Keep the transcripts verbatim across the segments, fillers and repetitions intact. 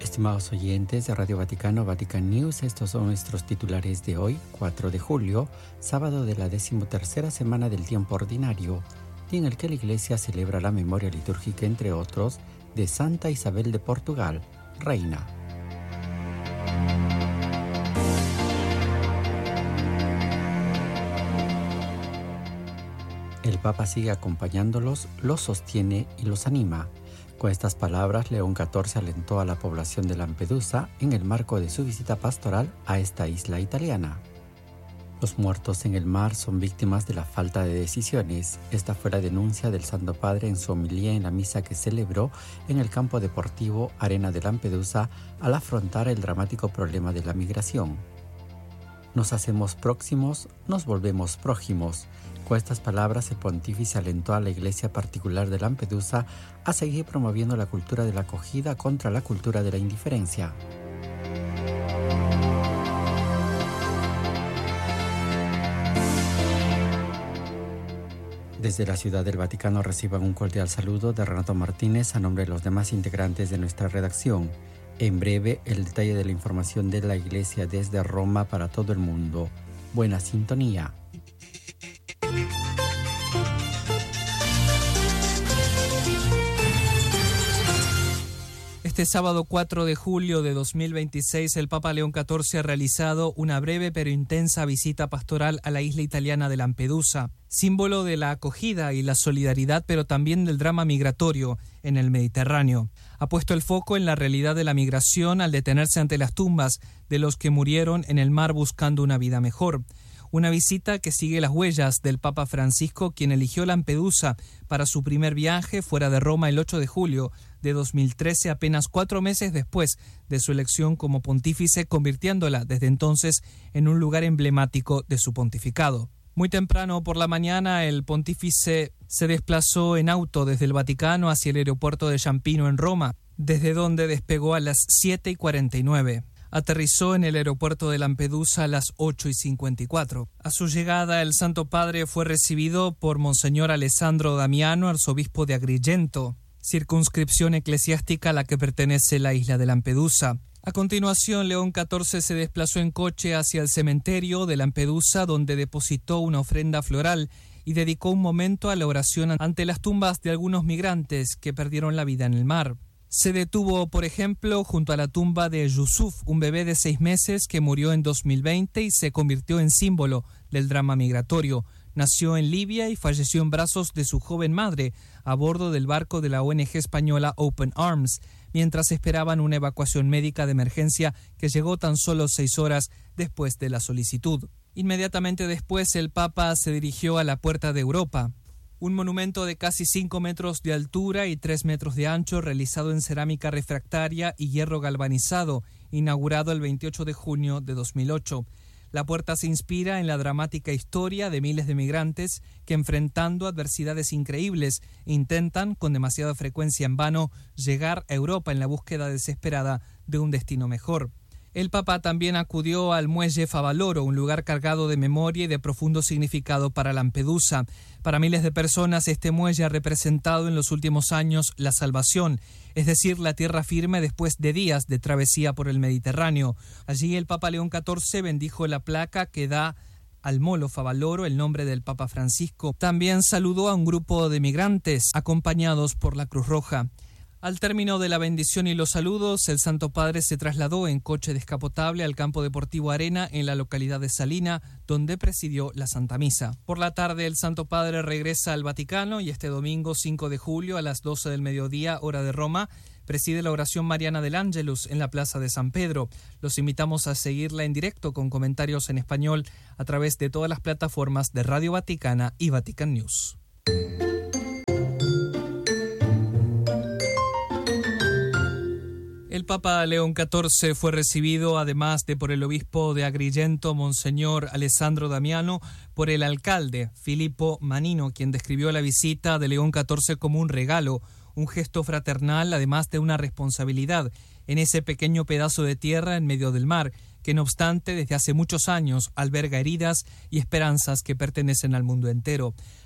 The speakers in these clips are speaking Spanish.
Estimados oyentes de Radio Vaticano, Vatican News, estos son nuestros titulares de hoy, cuatro de julio, sábado de la decimotercera semana del tiempo ordinario, día en el que la Iglesia celebra la memoria litúrgica, entre otros, de Santa Isabel de Portugal, reina. El Papa sigue acompañándolos, los sostiene y los anima. Con estas palabras, León catorce alentó a la población de Lampedusa en el marco de su visita pastoral a esta isla italiana. Los muertos en el mar son víctimas de la falta de decisiones. Esta fue la denuncia del Santo Padre en su homilía en la misa que celebró en el campo deportivo Arena de Lampedusa al afrontar el dramático problema de la migración. Nos hacemos próximos, nos volvemos prójimos. Con estas palabras, el pontífice alentó a la Iglesia particular de Lampedusa a seguir promoviendo la cultura de la acogida contra la cultura de la indiferencia. Desde la Ciudad del Vaticano reciban un cordial saludo de Renato Martínez a nombre de los demás integrantes de nuestra redacción. En breve, el detalle de la información de la Iglesia desde Roma para todo el mundo. Buena sintonía. Este sábado cuatro de julio de dos mil veintiséis, el Papa León catorce ha realizado una breve pero intensa visita pastoral a la isla italiana de Lampedusa, símbolo de la acogida y la solidaridad, pero también del drama migratorio en el Mediterráneo. Ha puesto el foco en la realidad de la migración al detenerse ante las tumbas de los que murieron en el mar buscando una vida mejor. Una visita que sigue las huellas del Papa Francisco, quien eligió Lampedusa para su primer viaje fuera de Roma el ocho de julio de dos mil trece, apenas cuatro meses después de su elección como pontífice, convirtiéndola desde entonces en un lugar emblemático de su pontificado. Muy temprano por la mañana, el pontífice se desplazó en auto desde el Vaticano hacia el aeropuerto de Ciampino en Roma, desde donde despegó a las siete y cuarenta y nueve. Aterrizó en el aeropuerto de Lampedusa a las ocho y cincuenta y cuatro. A su llegada, el Santo Padre fue recibido por Monseñor Alessandro Damiano, arzobispo de Agrigento, circunscripción eclesiástica a la que pertenece la isla de Lampedusa. A continuación, León catorce se desplazó en coche hacia el cementerio de Lampedusa, donde depositó una ofrenda floral y dedicó un momento a la oración ante las tumbas de algunos migrantes que perdieron la vida en el mar. Se detuvo, por ejemplo, junto a la tumba de Yusuf, un bebé de seis meses que murió en dos mil veinte y se convirtió en símbolo del drama migratorio. Nació en Libia y falleció en brazos de su joven madre a bordo del barco de la O N G española Open Arms, mientras esperaban una evacuación médica de emergencia que llegó tan solo seis horas después de la solicitud. Inmediatamente después, el Papa se dirigió a la Puerta de Europa, un monumento de casi cinco metros de altura y tres metros de ancho, realizado en cerámica refractaria y hierro galvanizado, inaugurado el veintiocho de junio de dos mil ocho. La puerta se inspira en la dramática historia de miles de migrantes que, enfrentando adversidades increíbles, intentan, con demasiada frecuencia en vano, llegar a Europa en la búsqueda desesperada de un destino mejor. El Papa también acudió al muelle Favaloro, un lugar cargado de memoria y de profundo significado para Lampedusa. Para miles de personas, este muelle ha representado en los últimos años la salvación, es decir, la tierra firme después de días de travesía por el Mediterráneo. Allí el Papa León catorce bendijo la placa que da al molo Favaloro el nombre del Papa Francisco. También saludó a un grupo de migrantes acompañados por la Cruz Roja. Al término de la bendición y los saludos, el Santo Padre se trasladó en coche descapotable al campo deportivo Arena en la localidad de Salina, donde presidió la Santa Misa. Por la tarde, el Santo Padre regresa al Vaticano y este domingo cinco de julio a las doce del mediodía, hora de Roma, preside la oración mariana del Ángelus en la Plaza de San Pedro. Los invitamos a seguirla en directo con comentarios en español a través de todas las plataformas de Radio Vaticana y Vatican News. El Papa León catorce fue recibido, además de por el obispo de Agrigento, Monseñor Alessandro Damiano, por el alcalde Filippo Manino, quien describió la visita de León catorce como un regalo, un gesto fraternal, además de una responsabilidad en ese pequeño pedazo de tierra en medio del mar, que no obstante desde hace muchos años alberga heridas y esperanzas que pertenecen al mundo entero.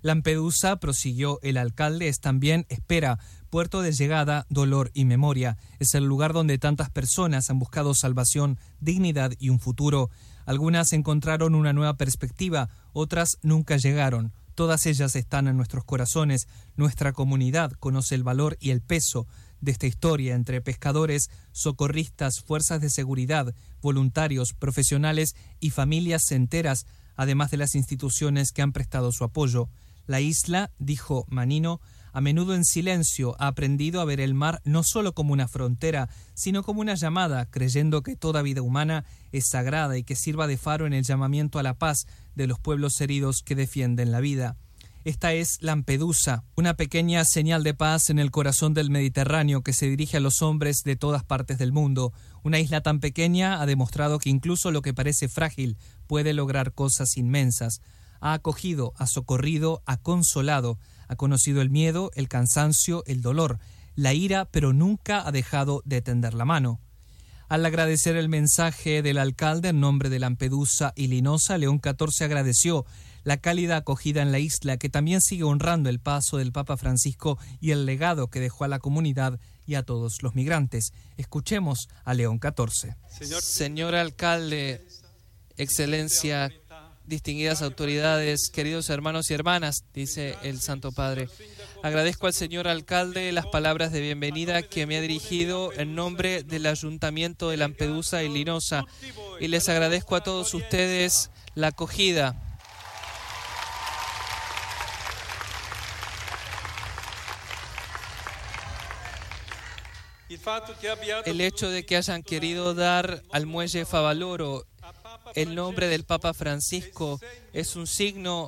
Lampedusa, prosiguió el alcalde, es también espera, puerto de llegada, dolor y memoria. Es el lugar donde tantas personas han buscado salvación, dignidad y un futuro. Algunas encontraron una nueva perspectiva, otras nunca llegaron. Todas ellas están en nuestros corazones. Nuestra comunidad conoce el valor y el peso de esta historia entre pescadores, socorristas, fuerzas de seguridad, voluntarios, profesionales y familias enteras, además de las instituciones que han prestado su apoyo. La isla, dijo Manino, a menudo en silencio ha aprendido a ver el mar no solo como una frontera, sino como una llamada, creyendo que toda vida humana es sagrada y que sirva de faro en el llamamiento a la paz de los pueblos heridos que defienden la vida. Esta es Lampedusa, una pequeña señal de paz en el corazón del Mediterráneo que se dirige a los hombres de todas partes del mundo. Una isla tan pequeña ha demostrado que incluso lo que parece frágil puede lograr cosas inmensas. Ha acogido, ha socorrido, ha consolado, ha conocido el miedo, el cansancio, el dolor, la ira, pero nunca ha dejado de tender la mano. Al agradecer el mensaje del alcalde en nombre de Lampedusa y Linosa, León catorce agradeció la cálida acogida en la isla, que también sigue honrando el paso del Papa Francisco y el legado que dejó a la comunidad y a todos los migrantes. Escuchemos a León catorce. Señor, Señor alcalde, excelencia, distinguidas autoridades, queridos hermanos y hermanas, dice el Santo Padre. Agradezco al señor alcalde las palabras de bienvenida que me ha dirigido en nombre del Ayuntamiento de Lampedusa y Linosa, y les agradezco a todos ustedes la acogida. El hecho de que hayan querido dar al muelle Favaloro el nombre del Papa Francisco es un signo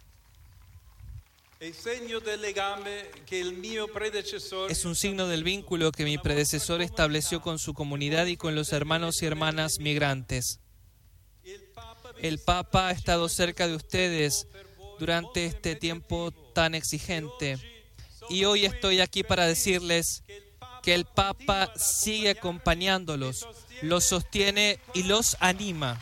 es un signo del vínculo que mi predecesor estableció con su comunidad y con los hermanos y hermanas migrantes. El Papa ha estado cerca de ustedes durante este tiempo tan exigente y hoy estoy aquí para decirles que el Papa sigue acompañándolos, los sostiene y los anima.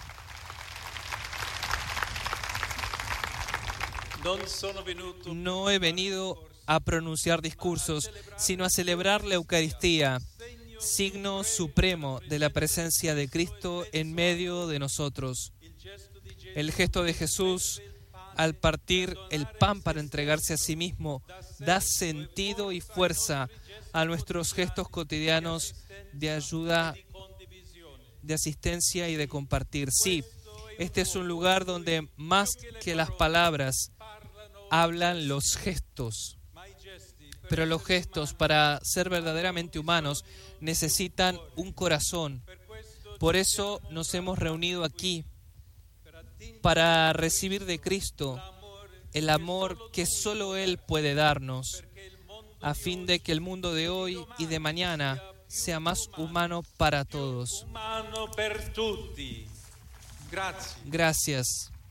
No he venido a pronunciar discursos, sino a celebrar la Eucaristía, signo supremo de la presencia de Cristo en medio de nosotros. El gesto de Jesús al partir el pan para entregarse a sí mismo da sentido y fuerza a nuestros gestos cotidianos de ayuda, de asistencia y de compartir. Sí, este es un lugar donde más que las palabras hablan los gestos. Pero los gestos, para ser verdaderamente humanos, necesitan un corazón. Por eso nos hemos reunido aquí, para recibir de Cristo el amor que solo Él puede darnos, a fin de que el mundo de hoy y de mañana sea más humano para todos. Gracias.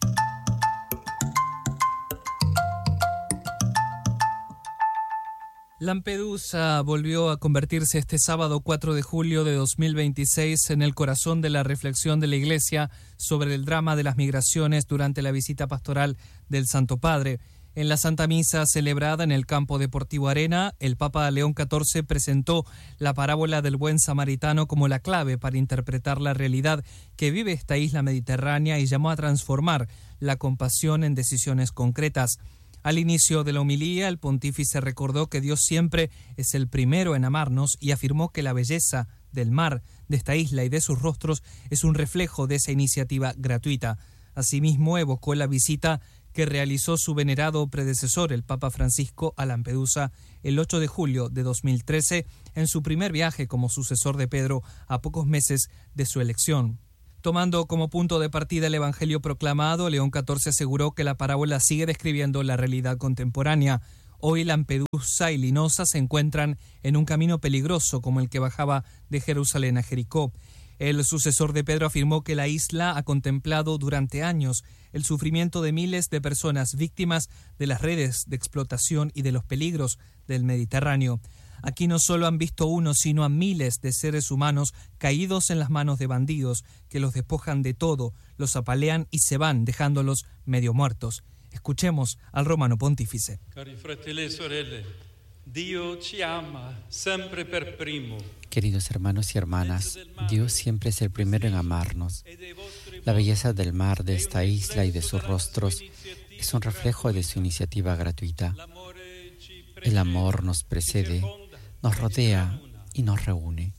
Lampedusa volvió a convertirse este sábado cuatro de julio de dos mil veintiséis en el corazón de la reflexión de la Iglesia sobre el drama de las migraciones durante la visita pastoral del Santo Padre. En la Santa Misa celebrada en el Campo Deportivo Arena, el Papa León catorce presentó la parábola del buen samaritano como la clave para interpretar la realidad que vive esta isla mediterránea y llamó a transformar la compasión en decisiones concretas. Al inicio de la homilía, el pontífice recordó que Dios siempre es el primero en amarnos y afirmó que la belleza del mar, de esta isla y de sus rostros es un reflejo de esa iniciativa gratuita. Asimismo, evocó la visita que realizó su venerado predecesor, el Papa Francisco, a Lampedusa el ocho de julio de dos mil trece, en su primer viaje como sucesor de Pedro a pocos meses de su elección. Tomando como punto de partida el Evangelio proclamado, León catorce aseguró que la parábola sigue describiendo la realidad contemporánea. Hoy Lampedusa y Linosa se encuentran en un camino peligroso como el que bajaba de Jerusalén a Jericó. El sucesor de Pedro afirmó que la isla ha contemplado durante años el sufrimiento de miles de personas víctimas de las redes de explotación y de los peligros del Mediterráneo. Aquí no solo han visto uno, sino a miles de seres humanos caídos en las manos de bandidos que los despojan de todo, los apalean y se van, dejándolos medio muertos. Escuchemos al romano pontífice. Cari fratelli e sorelle, Dio ci ama sempre per primo. Queridos hermanos y hermanas, Dios siempre es el primero en amarnos. La belleza del mar, de esta isla y de sus rostros es un reflejo de su iniciativa gratuita. El amor nos precede, nos rodea y nos reúne.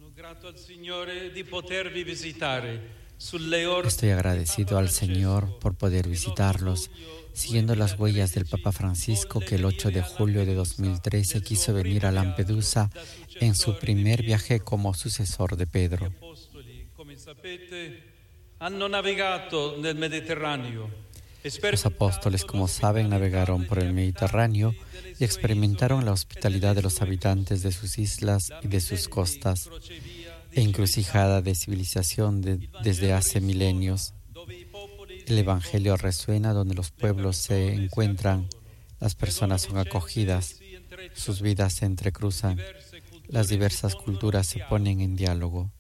Estoy agradecido al Señor por poder visitarlos, siguiendo las huellas del Papa Francisco, que el ocho de julio de dos mil trece quiso venir a Lampedusa en su primer viaje como sucesor de Pedro. Los apóstoles, como saben, navegaron por el Mediterráneo y experimentaron la hospitalidad de los habitantes de sus islas y de sus costas, encrucijada de civilización de, desde hace milenios. El Evangelio resuena donde los pueblos se encuentran, las personas son acogidas, sus vidas se entrecruzan, las diversas culturas se ponen en diálogo.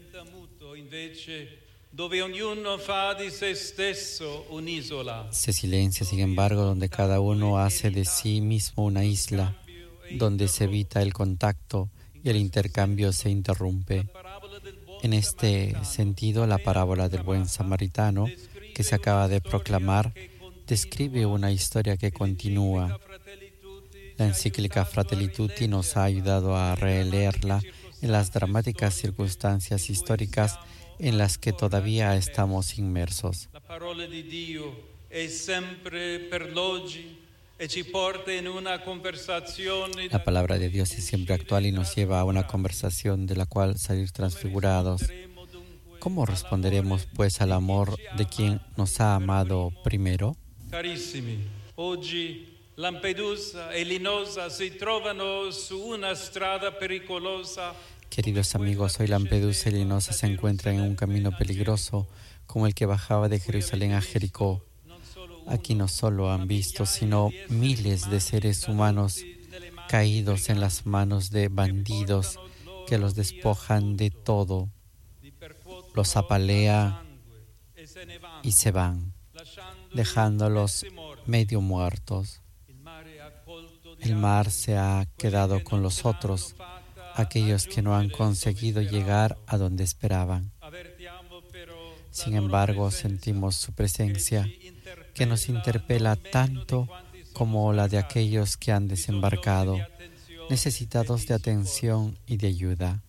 Se silencia, sin embargo, donde cada uno hace de sí mismo una isla, donde se evita el contacto y el intercambio se interrumpe. En este sentido, la parábola del buen samaritano, que se acaba de proclamar, describe una historia que continúa. La encíclica Fratelli Tutti nos ha ayudado a releerla en las dramáticas circunstancias históricas en las que todavía estamos inmersos. La parola di Dio è sempre per l'oggi e ci porta in una conversazione. La palabra de Dios es siempre actual y nos lleva a una conversación de la cual salir transfigurados. ¿Cómo responderemos, pues, al amor de quien nos ha amado primero? Carissimi, oggi Lampedusa e Linosa si trovano su una strada pericolosa. Queridos amigos, hoy Lampedusa y Linosa se encuentran en un camino peligroso como el que bajaba de Jerusalén a Jericó. Aquí no solo han visto, sino miles de seres humanos caídos en las manos de bandidos que los despojan de todo, los apalean y se van, dejándolos medio muertos. El mar se ha quedado con los otros, aquellos que no han conseguido llegar a donde esperaban. Sin embargo, sentimos su presencia, que nos interpela tanto como la de aquellos que han desembarcado, necesitados de atención y de ayuda.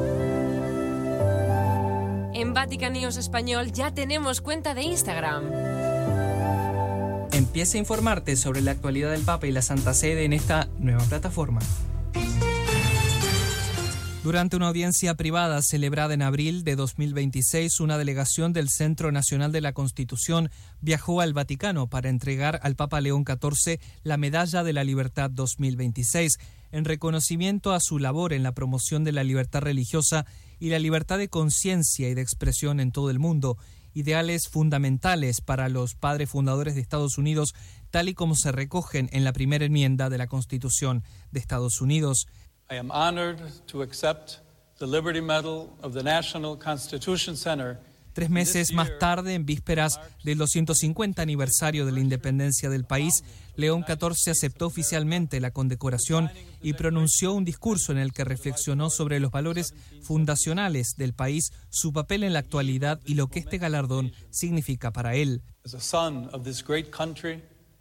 En Vatican News Español ya tenemos cuenta de Instagram. Empieza a informarte sobre la actualidad del Papa y la Santa Sede en esta nueva plataforma. Durante una audiencia privada celebrada en abril de dos mil veintiséis, una delegación del Centro Nacional de la Constitución viajó al Vaticano para entregar al Papa León catorce la Medalla de la Libertad dos mil veintiséis, en reconocimiento a su labor en la promoción de la libertad religiosa y la libertad de conciencia y de expresión en todo el mundo, ideales fundamentales para los padres fundadores de Estados Unidos, tal y como se recogen en la primera enmienda de la Constitución de Estados Unidos. I am honored to accept the Liberty Medal of the National Constitution Center. Tres meses más tarde, en vísperas del doscientos cincuenta aniversario de la independencia del país, León catorce aceptó oficialmente la condecoración y pronunció un discurso en el que reflexionó sobre los valores fundacionales del país, su papel en la actualidad y lo que este galardón significa para él. As a son of this great country,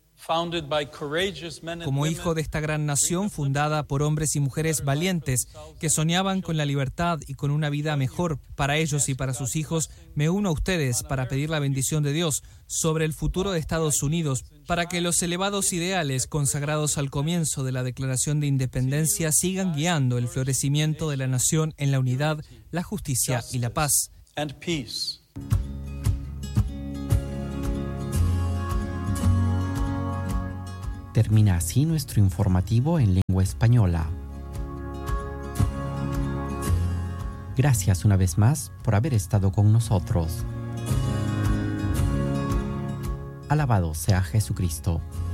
como hijo de esta gran nación fundada por hombres y mujeres valientes que soñaban con la libertad y con una vida mejor para ellos y para sus hijos, me uno a ustedes para pedir la bendición de Dios sobre el futuro de Estados Unidos, para que los elevados ideales consagrados al comienzo de la Declaración de Independencia sigan guiando el florecimiento de la nación en la unidad, la justicia y la paz. Termina así nuestro informativo en lengua española. Gracias una vez más por haber estado con nosotros. Alabado sea Jesucristo.